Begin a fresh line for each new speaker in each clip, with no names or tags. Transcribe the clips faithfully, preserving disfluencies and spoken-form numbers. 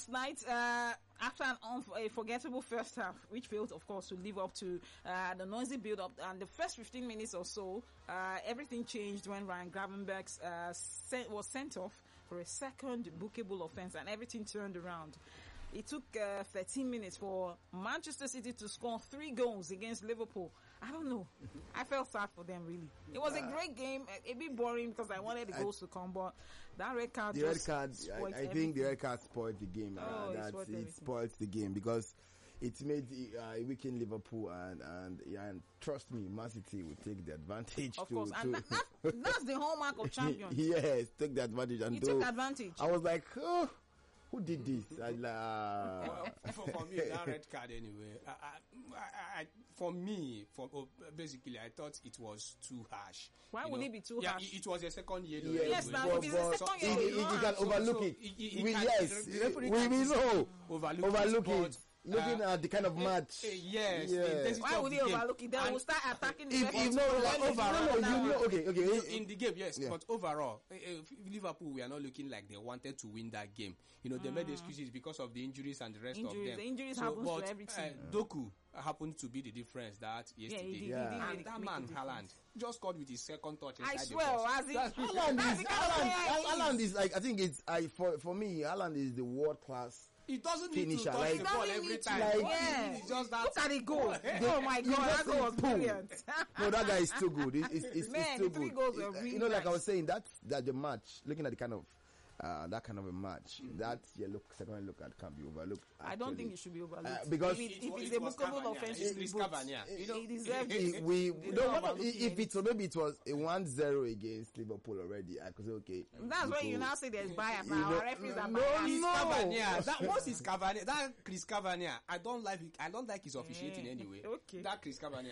last night, uh, after an unforgettable first half, which failed, of course, to live up to uh, the noisy build-up, and the first fifteen minutes or so, uh, everything changed when Ryan Gravenberch uh, sent, was sent off for a second bookable offense, and everything turned around. It took uh, thirteen minutes for Manchester City to score three goals against Liverpool. I don't know. I felt sad for them, really. It was a great game, a, a bit boring because I wanted the goals I, to come, but that red card
the
just
red card, I, I think the red card spoiled the game.
Oh,
uh,
it
that's,
spoiled
it
everything.
spoiled the game because it made uh, weaken Liverpool, and and yeah, and trust me, Man City will take the advantage.
Of
to,
course,
to
and that, that, that's the hallmark of champions.
Yes, take the advantage. And
You
though,
took advantage.
I was like, oh, who did this? I, uh,
Well, for, for me, that red card anyway. I, I, I, I, for me, for oh, basically, I thought it was too harsh.
Why
You
would
know?
it be too
yeah,
harsh?
It, it was a second yellow.
yes,
Yes, now,
but,
if it's a
but
second
you,
yellow,
you,
you
you
don't
can
have-
overlook
so
it.
he- he- he
we,
can-
yes,
the referee
we,
can
we
easily
know.
overlook
Overlook
it,
it. Looking
uh,
at the kind of match.
Uh, yes.
Yeah.
The intensity
Why
of
would
the
he
game.
overlook it? Then
And
we'll start attacking the
If,
second
if no,
goal.
like,
When
if,
it's
no,
one
no, you
now.
know, okay, okay.
in the game, yes,
Yeah.
but overall, uh, uh, Liverpool we are not looking like they wanted to win that game. You know, they made excuses because of the injuries and the rest
Injuries.
of them.
The injuries happens
but,
to every team.
Uh, Doku happened to be the difference that yesterday.
he did, he
Yeah.
did
And
make-
that
make
man,
a difference.
Haaland, just scored with his second touch inside
I
the
swear,
box.
as in,
That's-
Haaland
that's
is,
the kind of player he
Haaland,
is.
Haaland is like, I think it's, I, for, for me, Haaland is the world class.
He doesn't need
Finisher,
to touch
like-
the ball
Doesn't
every
need to,
time.
like-
All he
Yeah.
needs is just that.
Look at the goal. Oh my
You
god, that
just
goal was
say, boom.
brilliant.
No, that guy is too good. It, it's, it's,
Man,
it's too
the three
good.
goals were
It-
really
you know, like I
nice.
was saying, that, that the match, looking at the kind of, uh, that kind of a match, that yellow, second look at can be overlooked.
I don't
actually.
think it should be overlooked.
Uh, because
if, it,
It
if
was-
it's
it
a
was
bookable
Cavani.
offense,
It's
it
Chris
should be booked.
Cavani. You
He
know,
deserved
we,
it.
we
They
no,
don't
one of,
overlook
if
it.
it was maybe it was a one zero against Liverpool already, I could say okay.
That's why you
because-
now say there's bias
You
now.
know-
Our referees are
no,
biased.
Chris
no.
Cavani, that once is Cavani, that Chris Cavani, I don't like. I don't like his officiating
Yeah.
anyway.
Okay.
That Chris Cavani.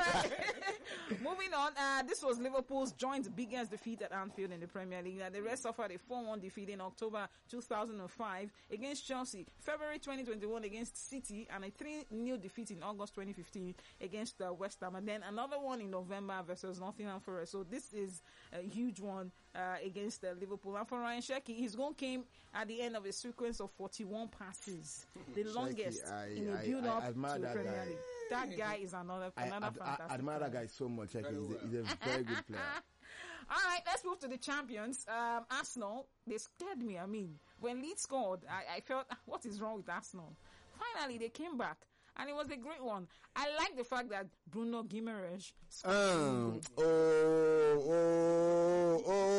Alright. Moving on, uh, this was Liverpool's joint biggest defeat at Anfield in the Premier League. Uh, the rest suffered a four one defeat in October two thousand five against Chelsea, February twenty twenty-one against City, and a three nil defeat in August twenty fifteen against uh, West Ham, and then another one in November versus Nottingham Forest. So this is a huge one uh, against uh, Liverpool. And for Ryan Sheki, his goal came at the end of a sequence of forty-one passes, the longest
I-
in a
I-
build-up
I admire
to the
that
Premier
guy.
League. That guy is another
I,
another
I, I
fantastic
admire that
player.
guy so much. Like,
Very
he's, a,
well.
he's a very good player.
All right, let's move to the champions. Um, Arsenal, they scared me. I mean, when Leeds scored, I, I felt, "Ah, what is wrong with Arsenal?" Finally, they came back, and it was a great one. I like the fact that Bruno Guimaraes scored.
Um, oh, oh,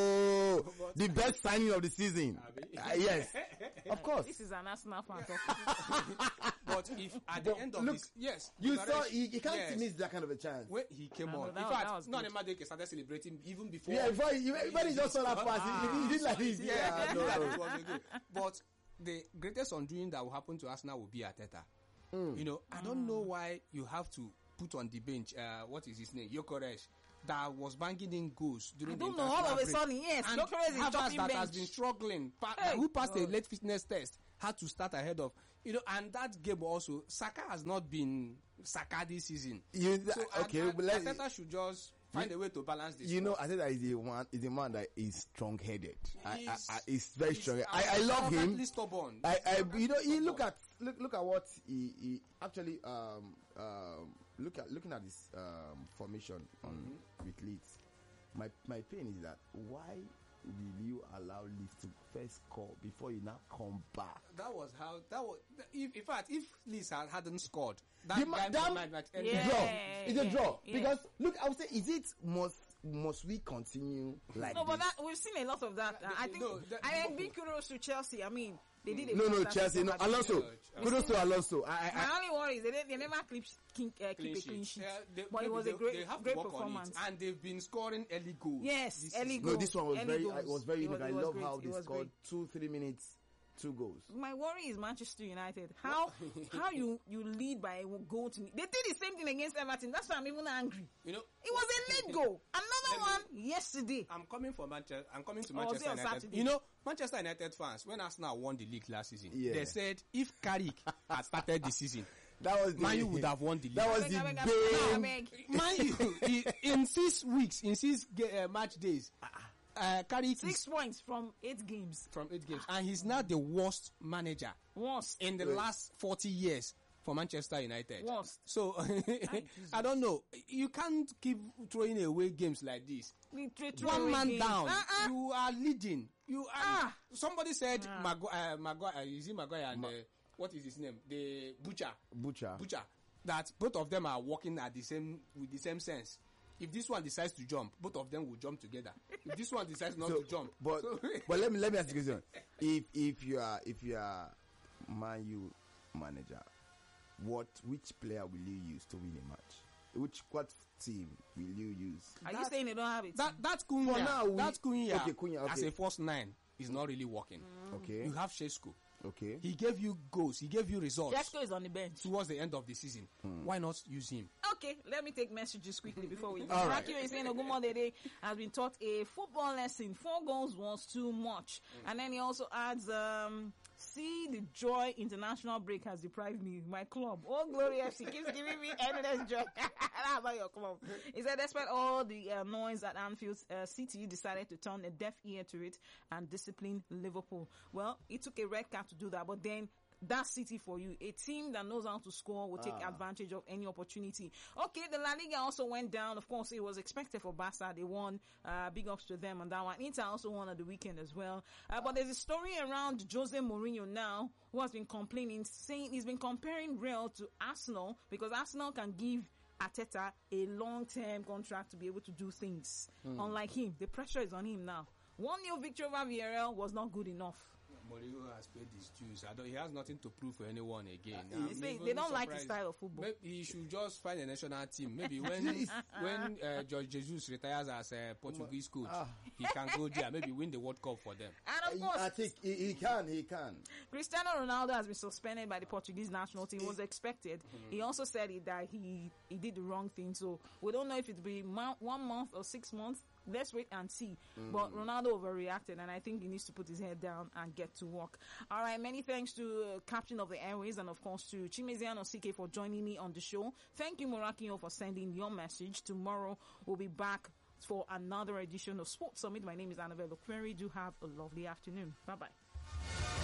oh, the best signing of the season. Uh, yes, of course.
This is an Arsenal fan talking.
But if at the
But
end of
look,
this, yes,
You
Guimaraes-
saw, you, you can't
yes.
miss that kind of a chance.
When he came
I know,
on,
that
in
was- that
fact,
was
no,
good.
Nemadeke started celebrating even before.
Yeah, before he, when he just saw that pass, he, he did like this.
Yeah,
Yeah,
no,
no,
it
no.
was good. But the greatest undoing that will happen to Arsenal will be Arteta.
Mm.
You know, I don't know why you have to put on the bench, uh, what is his name, Gyökeres, that was banging in goals during
I
the
don't know, all of a
international break.
sudden, yes,
And
Gyökeres is
Havertz
jumping
that has
bench.
been struggling, pa-
Hey,
who passed a
God.
late fitness test, had to start ahead of, you know, and that game also, Saka has not been Saka this season.
You,
So
okay,
Arteta
but let,
Arteta should just find a way to balance this.
you know, I think that is a one, is a man that is strong-headed. I, I,
He's-
I, he's very
he's
strong. I, I love him.
arrogantly stubborn.
I, I, you know, he look at look look at what he, he actually um um look at looking at this um formation on
Mm-hmm.
with Leeds. My my pain is that why will you allow Leeds to first score before you now come back?
That was how that was. If, in fact, if Leeds had, hadn't scored, that
The ma-
game
that-
might might
Yeah.
end.
Draw. It's a
yeah,
draw
yeah.
because look, I would say, is it must must we continue like
No, but
this?
that we've seen a lot of that. Uh, I think
No, that-
I am big kudos to Chelsea. I mean, they did a
no, no,
fantastic
Chelsea, no,
job at
Alonso.
the-
Kudos to Alonso. I, I,
My only worry is they, they never keep, keep, uh, keep
Clean
a clean
sheet.
sheet.
Yeah, they-
but it
maybe
was
they,
a great,
they have
great
to work
performance.
on it, and they've been scoring early goals.
Yes,
this
early
season.
goals.
no, this one was
Early
very,
goals.
I was very
It
unique.
was-
I
it was
love
great.
how
It
they
was
scored
great.
two, three minutes, two goals.
My worry is Manchester United. How how you you lead by a goal to me? They did the same thing against Everton. That's why I'm even angry.
You know,
It was a late goal. Another one yesterday.
I'm coming for Manchester. I'm coming to
Oh, was
Manchester
it on
United.
Saturday?
You know, Manchester United fans, when Arsenal won the league last season,
Yeah.
they said if Carrick had started the season,
That was the,
Man U would have won the league.
That was
Abeg,
the
abeg, abeg,
bane.
abeg.
Man U, i- in six weeks, in six ga- uh, match days, uh, Carrick
Six
is
points from eight games.
from eight games, and he's now the worst manager
Worst.
in the
Wait.
last forty years for Manchester United.
Worst.
So I don't know. You can't keep throwing away games like this.
We three- three
One
away
man
games.
down,
Uh-uh.
you are leading. You are.
Ah.
Somebody said,
Ah.
Magu- uh, Maguire, uh, is it Maguire and uh, what is his name? The Butcher.
Butcher.
Butcher. That both of them are working at the same with the same sense. If this one decides to jump, both of them will jump together. If this one decides not
So,
to jump,
but
so-
but let me let me ask you a question. If if you are if you are Man U manager, what which player will you use to win a match? Which what team will you use?
Are you
that-
saying they don't have it?
that that's Cunha.
For now, we-
that's Cunha.
Okay, Cunha,
As
okay.
a first nine is not really working.
Okay,
You have Sheshko.
okay.
He gave you goals. He gave you results
Jasko is on the bench.
towards the end of the season. Why not use him?
Okay, let me take messages quickly before we.
All right.
Rakio is saying Ogumode Day has been taught a football lesson. Four goals was too much, and then he also adds, um, "See the joy international break has deprived me. My club, oh glory F C, keeps giving me endless joy." How about your club? He said, despite all the uh, noise at Anfield, uh, City decided to turn a deaf ear to it and discipline Liverpool. Well, it took a red card to do that, but then. That's City for you. A team that knows how to score will take
Ah.
advantage of any opportunity. Okay, the La Liga also went down. Of course, it was expected for Barca. They won. Uh, big ups to them on that one. Inter also won at the weekend as well. Uh, but there's a story around Jose Mourinho now, who has been complaining, saying he's been comparing Real to Arsenal because Arsenal can give Arteta a long-term contract to be able to do things. Unlike him, the pressure is on him now. One new victory over Villarreal was not good enough.
Mourinho has paid his dues. I don't, he has nothing to prove for anyone again.
Uh,
I'm
They say
even
they don't like his
surprised.
style of football.
Maybe he should just find a national team. Maybe when when uh, George Jesus retires as a Portuguese coach,
Ah.
he can go there. Maybe win the World Cup for them.
And of
I,
course,
I think he, he can. He can.
Cristiano Ronaldo has been suspended by the Portuguese national team. It was expected. He also said it, that he he did the wrong thing. So we don't know if it'll be mo- one month or six months. Let's wait and see. But Ronaldo overreacted, and I think he needs to put his head down and get to work. All right, many thanks to uh, Captain of the Airways and, of course, to Chimeziano C K for joining me on the show. Thank you, Morakio, for sending your message. Tomorrow, we'll be back for another edition of Sports Summit. My name is Annabelle Query. Do have a lovely afternoon. Bye-bye.